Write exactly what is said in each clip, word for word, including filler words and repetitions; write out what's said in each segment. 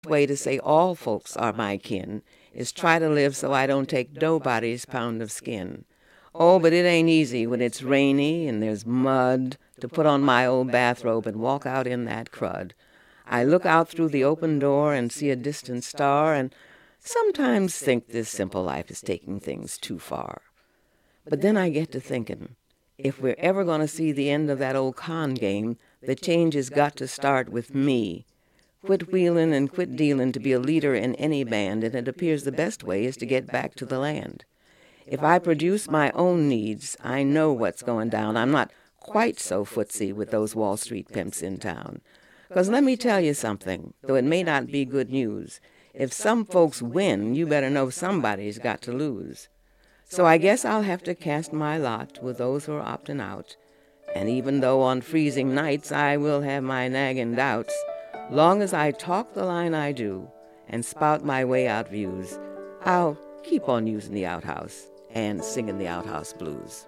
way to say all folks are my kin is try to live so I don't take nobody's pound of skin. Oh, but it ain't easy when it's rainy and there's mud to put on my old bathrobe and walk out in that crud. I look out through the open door and see a distant star and sometimes think this simple life is taking things too far. But then I get to thinking, if we're ever going to see the end of that old con game, the change has got to start with me. Quit wheeling and quit dealing to be a leader in any band, and it appears the best way is to get back to the land. If I produce my own needs, I know what's going down. I'm not quite so footsie with those Wall Street pimps in town. Because let me tell you something, though it may not be good news. If some folks win, you better know somebody's got to lose. So I guess I'll have to cast my lot with those who are opting out. And even though on freezing nights I will have my nagging doubts, long as I talk the line I do and spout my way out views, I'll keep on using the outhouse and singing the outhouse blues.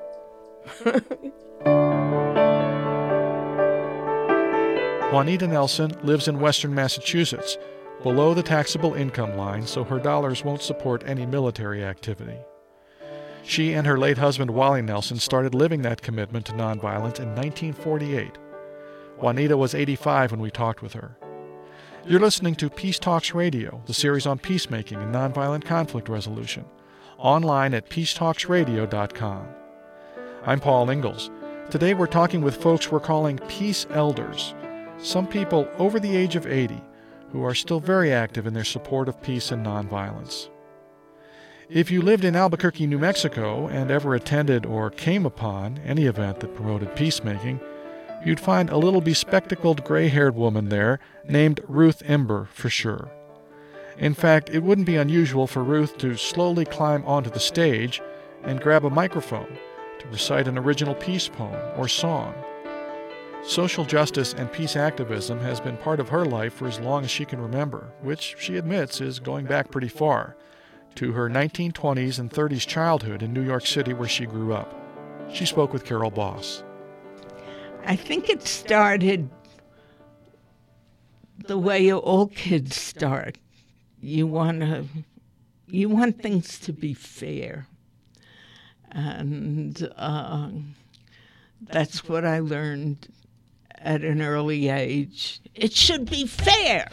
Juanita Nelson lives in western Massachusetts, below the taxable income line, so her dollars won't support any military activity. She and her late husband Wally Nelson started living that commitment to nonviolence in nineteen forty-eight. Juanita was eighty-five when we talked with her. You're listening to Peace Talks Radio, the series on peacemaking and nonviolent conflict resolution, online at peace talks radio dot com. I'm Paul Ingalls. Today we're talking with folks we're calling peace elders, some people over the age of eighty who are still very active in their support of peace and nonviolence. If you lived in Albuquerque, New Mexico, and ever attended or came upon any event that promoted peacemaking, you'd find a little bespectacled gray-haired woman there named Ruth Ember for sure. In fact, it wouldn't be unusual for Ruth to slowly climb onto the stage and grab a microphone to recite an original peace poem or song. Social justice and peace activism has been part of her life for as long as she can remember, which she admits is going back pretty far, to her nineteen twenties and thirties childhood in New York City where she grew up. She spoke with Carol Boss. I think it started the way all kids start. You want to, you want things to be fair, and uh, that's what I learned at an early age. It should be fair.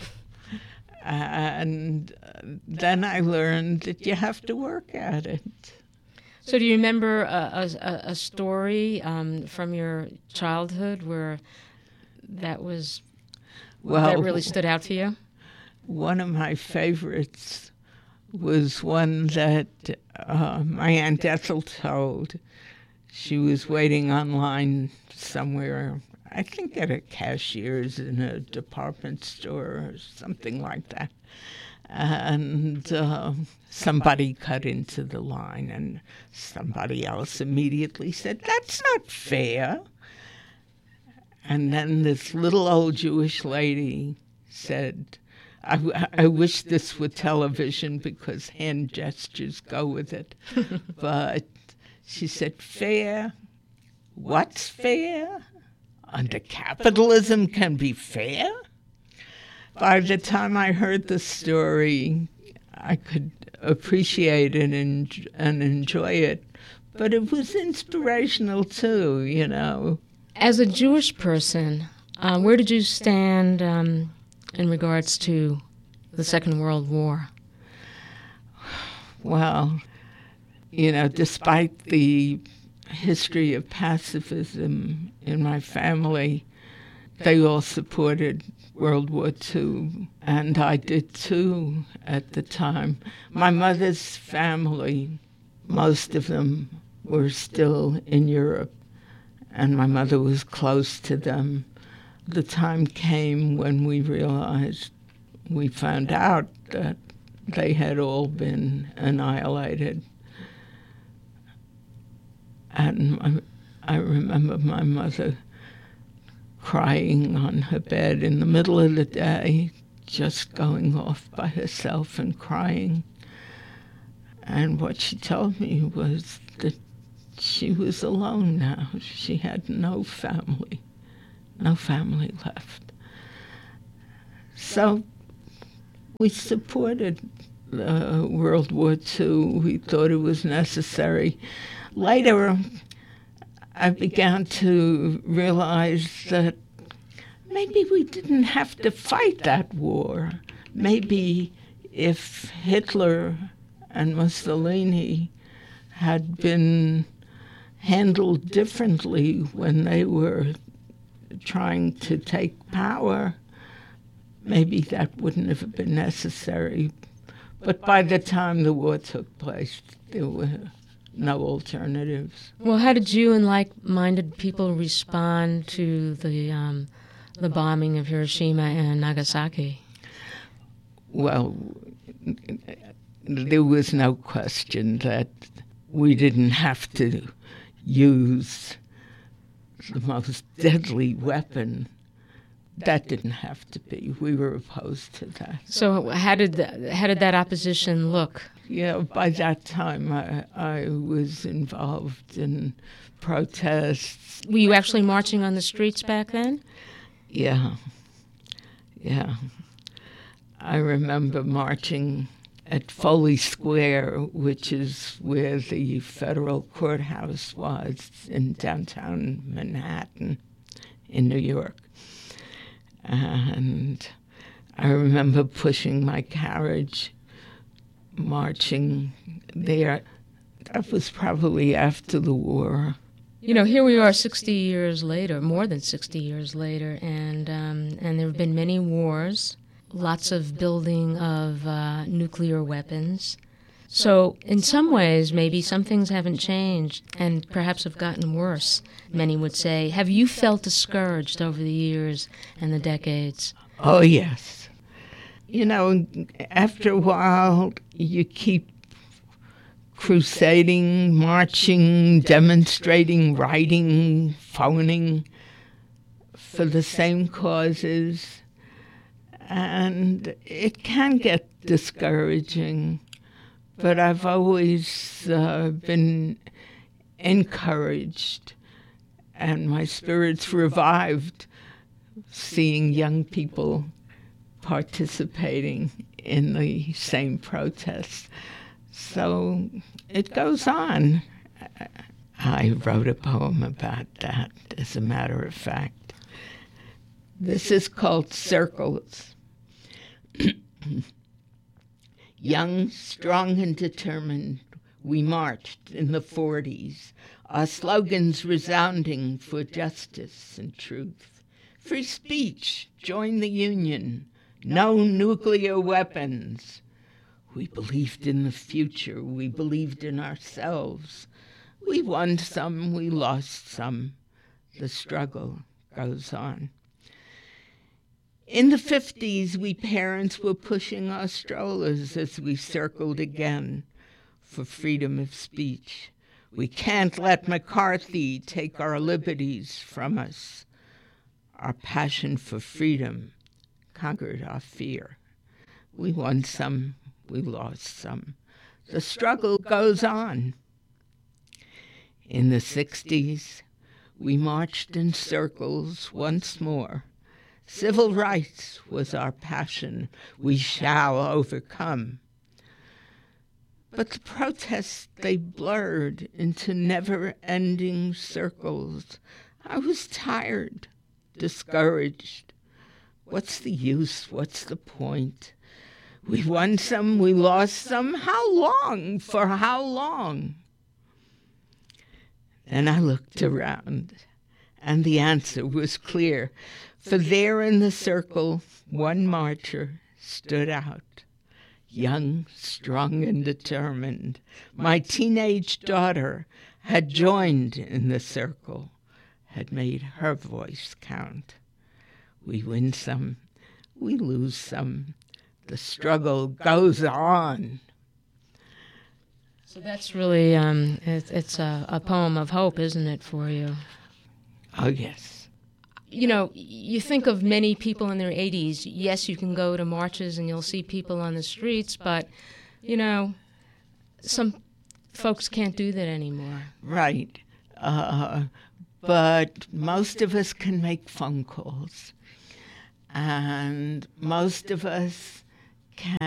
And then I learned that you have to work at it. So do you remember a, a, a story um, from your childhood where that was well, that really stood out to you? One of my favorites was one that uh, my Aunt Ethel told. She was waiting online somewhere, I think at a cashier's in a department store or something like that. And uh, somebody cut into the line, and somebody else immediately said, "That's not fair." And then this little old Jewish lady said, I, I wish this were television because hand gestures go with it. But she said, "Fair? What's fair? Under capitalism can be fair?" By the time I heard the story, I could appreciate it and, and enjoy it. But it was inspirational too, you know. As a Jewish person, uh, where did you stand um, in regards to the Second World War? Well, you know, despite the history of pacifism in my family, they all supported World War Two, and I did too at the time. My mother's family, most of them were still in Europe, and my mother was close to them. The time came when we realized, we found out that they had all been annihilated. And I, I remember my mother crying on her bed in the middle of the day, just going off by herself and crying. And what she told me was that she was alone now. She had no family, no family left. So We supported uh, World War Two. We thought it was necessary. Later, I began to realize that maybe we didn't have to fight that war. Maybe if Hitler and Mussolini had been handled differently when they were trying to take power, maybe that wouldn't have been necessary. But by the time the war took place, there were no alternatives. Well, how did you and like-minded people respond to the um, the bombing of Hiroshima and Nagasaki? Well, there was no question that we didn't have to use the most deadly weapon. That didn't have to be. We were opposed to that. So how did the, how did that opposition look? Yeah, by that time I, I was involved in protests. Were you actually marching on the streets back then? Yeah, yeah. I remember marching at Foley Square, which is where the federal courthouse was in downtown Manhattan in New York. And I remember pushing my carriage, marching there. That was probably after the war. You know, here we are sixty years later, more than sixty years later, and um, and there have been many wars, lots of building of uh, nuclear weapons. So in some ways, maybe some things haven't changed and perhaps have gotten worse, many would say. Have you felt discouraged over the years and the decades? Oh, yes. You know, after a while, you keep crusading, marching, demonstrating, writing, phoning for the same causes, and it can get discouraging. But I've always uh, been encouraged, and my spirits revived seeing young people participating in the same protests. So it goes on. I wrote a poem about that, as a matter of fact. This is called Circles. Young, strong, and determined, we marched in the forties, our slogans resounding for justice and truth. Free speech, join the union, no nuclear weapons. We believed in the future, we believed in ourselves. We won some, we lost some. The struggle goes on. In the fifties, we parents were pushing our strollers as we circled again for freedom of speech. We can't let McCarthy take our liberties from us. Our passion for freedom conquered our fear. We won some, we lost some. The struggle goes on. In the sixties, we marched in circles once more. Civil rights was our passion. We shall overcome. But the protests, they blurred into never-ending circles. I was tired, discouraged. What's the use? What's the point? We won some, we lost some. How long? For how long? Then I looked around, and the answer was clear. For there in the circle, one marcher stood out, young, strong, and determined. My teenage daughter had joined in the circle, had made her voice count. We win some, we lose some. The struggle goes on. So that's really, um, it, it's a, a poem of hope, isn't it, for you? Oh, yes. You know, you think of many people in their eighties. Yes, you can go to marches and you'll see people on the streets, but, you know, some folks can't do that anymore. Right. Uh, but most of us can make phone calls. And most of us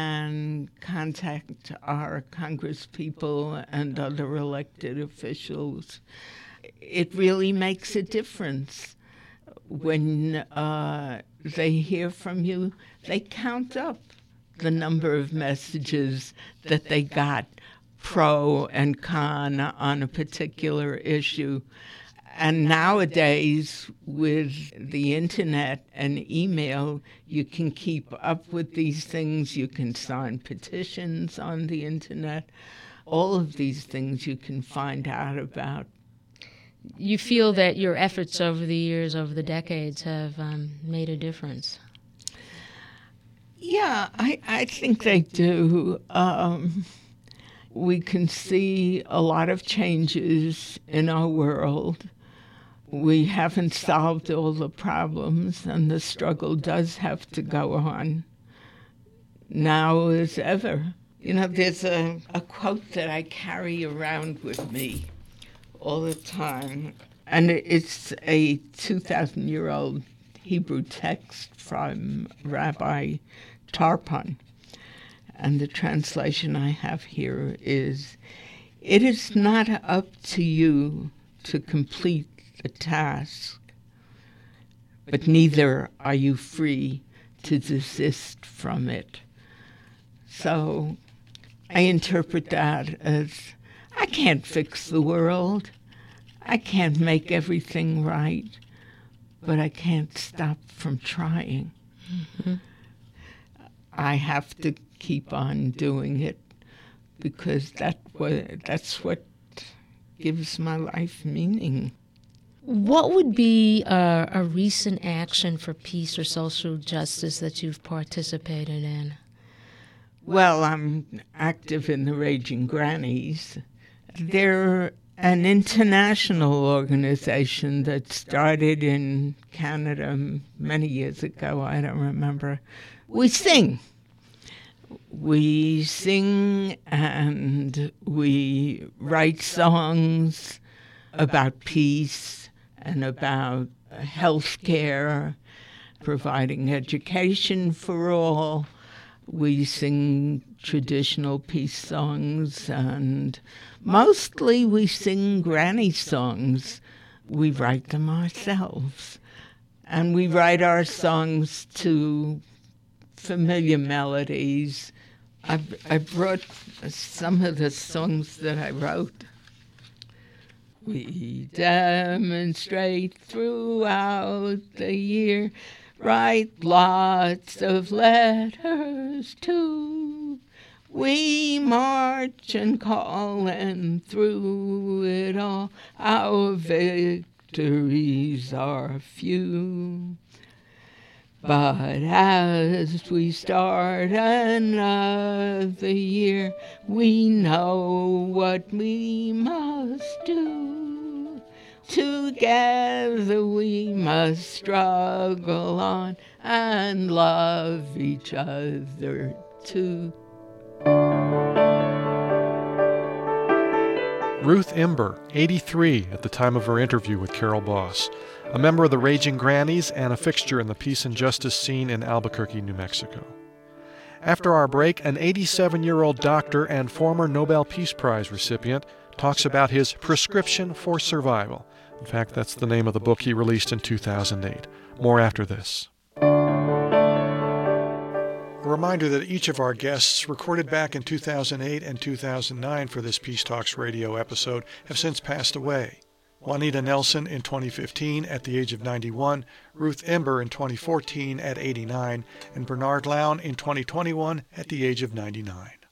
can contact our congresspeople and other elected officials. It really makes a difference. When uh, they hear from you, they count up the number of messages that they got pro and con on a particular issue. And nowadays, with the internet and email, you can keep up with these things. You can sign petitions on the internet. All of these things you can find out about. You feel that your efforts over the years, over the decades, have um, made a difference? Yeah, I, I think they do. Um, we can see a lot of changes in our world. We haven't solved all the problems, and the struggle does have to go on now as ever. You know, there's a, a quote that I carry around with me all the time, and it's a two thousand year old Hebrew text from Rabbi Tarpon. And the translation I have here is, "It is not up to you to complete the task, but neither are you free to desist from it." So I interpret that as, I can't fix the world. I can't make everything right, but I can't stop from trying. Mm-hmm. I have to keep on doing it because that that's what gives my life meaning. What would be a, a recent action for peace or social justice that you've participated in? Well, I'm active in the Raging Grannies. They're an international organization that started in Canada many years ago. I don't remember. We sing. We sing and we write songs about peace and about health care, providing education for all. We sing traditional peace songs, and mostly we sing granny songs. We write them ourselves. And we write our songs to familiar melodies. I, I brought some of the songs that I wrote. We demonstrate throughout the year, write lots of letters too. We march and call, and through it all, our victories are few. But as we start another year, we know what we must do. Together we must struggle on and love each other too. Ruth Imber, eighty-three at the time of her interview with Carol Boss, a member of the Raging Grannies and a fixture in the peace and justice scene in Albuquerque, New Mexico. After our break, an eighty-seven-year-old doctor and former Nobel Peace Prize recipient talks about his prescription for survival. In fact, that's the name of the book he released in two thousand eight. More after this. A reminder that each of our guests, recorded back in two thousand eight and two thousand nine for this Peace Talks radio episode, have since passed away. Juanita Nelson in twenty fifteen at the age of ninety-one, Ruth Imber in twenty fourteen at eighty-nine, and Bernard Lown in twenty twenty-one at the age of ninety-nine.